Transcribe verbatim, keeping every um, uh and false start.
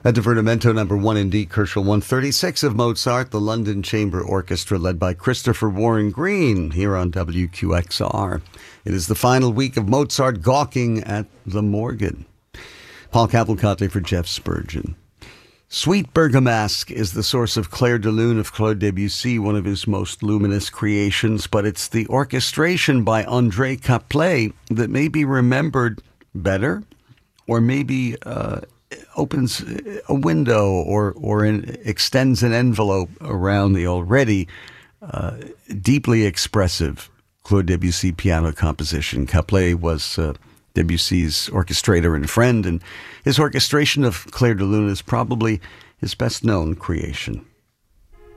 At Divertimento number one in D, Kerschel one thirty-six of Mozart, the London Chamber Orchestra led by Christopher Warren Green here on W Q X R. It is the final week of Mozart gawking at the Morgan. Paul Cavalcante for Jeff Spurgeon. Sweet Bergamasque is the source of Clair de Lune of Claude Debussy, one of his most luminous creations, but it's the orchestration by André Caplet that may be remembered better, or maybe uh, opens a window or, or an, extends an envelope around the already uh, deeply expressive Claude Debussy piano composition. Caplet was uh, Debussy's orchestrator and friend, and his orchestration of Clair de Lune is probably his best-known creation.